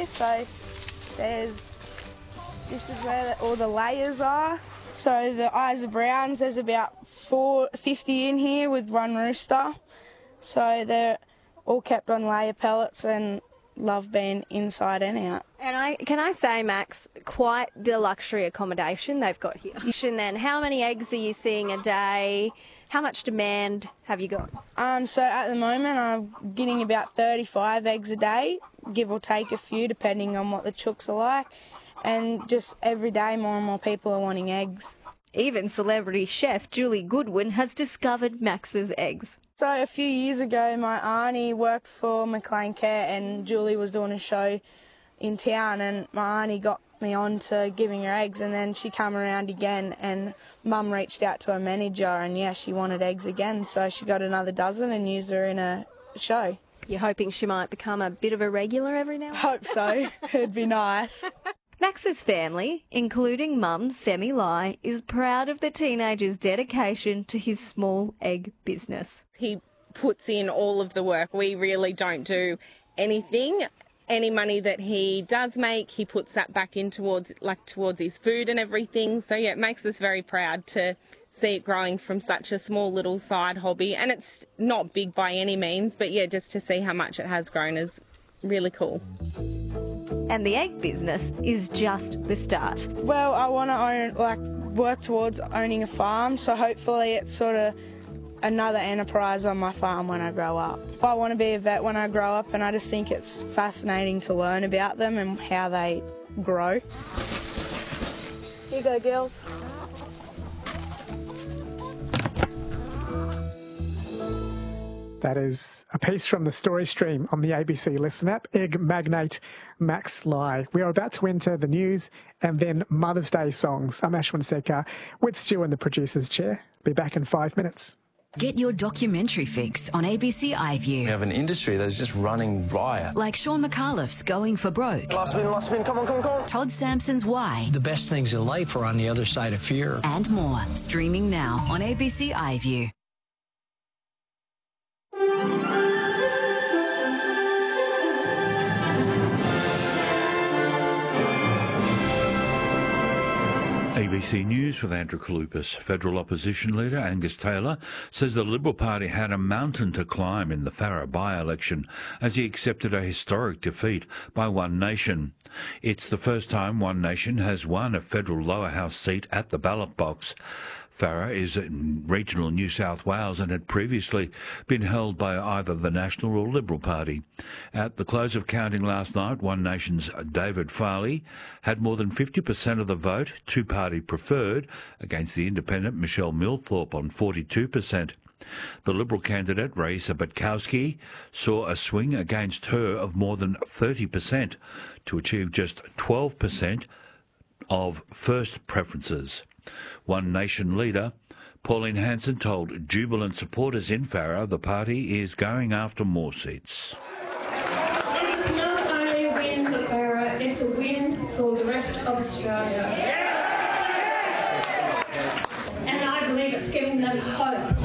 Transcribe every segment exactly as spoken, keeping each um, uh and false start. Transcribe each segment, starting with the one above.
here. So there's, this is where the, all the layers are. So the Isa Browns, there's about four fifty in here with one rooster. So they're all kept on layer pellets and love being inside and out. And I can I say, Max, quite the luxury accommodation they've got here. And then how many eggs are you seeing a day? How much demand have you got? Um, so at the moment I'm getting about thirty-five eggs a day, give or take a few depending on what the chooks are like. And just every day more and more people are wanting eggs. Even celebrity chef Julie Goodwin has discovered Max's eggs. So a few years ago, my auntie worked for McLean Care and Julie was doing a show in town, and my auntie got me on to giving her eggs, and then she came around again and Mum reached out to her manager and, yeah, she wanted eggs again, so she got another dozen and used her in a show. You're hoping she might become a bit of a regular every now and then? Hope so. It'd be nice. Max's family, including mum Semi Lai, is proud of the teenager's dedication to his small egg business. He puts in all of the work. We really don't do anything. Any money that he does make, he puts that back in towards like towards his food and everything. So yeah, it makes us very proud to see it growing from such a small little side hobby. And it's not big by any means, but yeah, just to see how much it has grown is really cool. And the egg business is just the start. Well, I want to own, like, work towards owning a farm, so hopefully it's sort of another enterprise on my farm when I grow up. I want to be a vet when I grow up, and I just think it's fascinating to learn about them and how they grow. Here you go, girls. That is a piece from the story stream on the A B C Listen app. Egg magnate Max Lai. We are about to enter the news and then Mother's Day songs. I'm Ashwin Sekar with Stu in the producer's chair. Be back in five minutes. Get your documentary fix on A B C iView. We have an industry that is just running riot. Like Sean McAuliffe's Going for Broke. Last spin, last spin, come on, come on, come on. Todd Sampson's Why. The best things in life are on the other side of fear. And more. Streaming now on A B C iView. A B C News with Andrew Kalupas. Federal opposition leader Angus Taylor says the Liberal Party had a mountain to climb in the Farrer by-election as he accepted a historic defeat by One Nation. It's the first time One Nation has won a federal lower house seat at the ballot box. Farrer is in regional New South Wales and had previously been held by either the National or Liberal Party. At the close of counting last night, One Nation's David Farley had more than fifty percent of the vote, two-party preferred, against the independent Michelle Millthorpe on forty-two percent. The Liberal candidate, Raisa Butkowski, saw a swing against her of more than thirty percent to achieve just twelve percent of first preferences. One Nation leader Pauline Hanson told jubilant supporters in Farrer the party is going after more seats. And it's not only a win for Farrer, it's a win for the rest of Australia. And I believe it's giving them hope.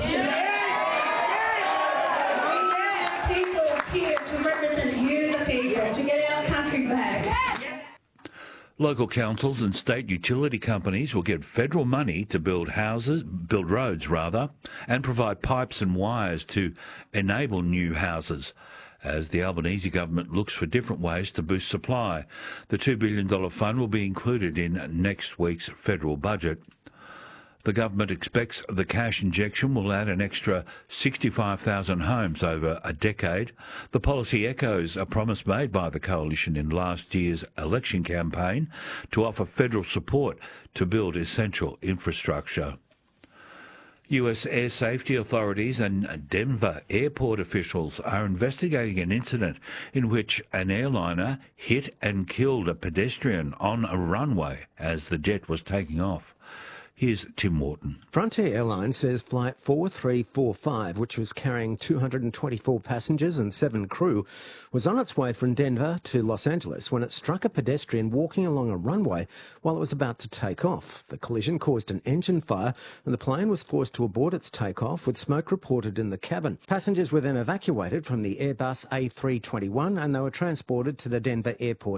People here to represent you, the people, to get our country back. Local councils and state utility companies will get federal money to build houses, build roads rather, and provide pipes and wires to enable new houses, as the Albanese government looks for different ways to boost supply. The two billion dollars fund will be included in next week's federal budget. The government expects the cash injection will add an extra sixty-five thousand homes over a decade. The policy echoes a promise made by the coalition in last year's election campaign to offer federal support to build essential infrastructure. U S air safety authorities and Denver airport officials are investigating an incident in which an airliner hit and killed a pedestrian on a runway as the jet was taking off. Here's Tim Wharton. Frontier Airlines says Flight four three four five, which was carrying two hundred twenty-four passengers and seven crew, was on its way from Denver to Los Angeles when it struck a pedestrian walking along a runway while it was about to take off. The collision caused an engine fire and the plane was forced to abort its takeoff with smoke reported in the cabin. Passengers were then evacuated from the Airbus A three twenty-one and they were transported to the Denver Airport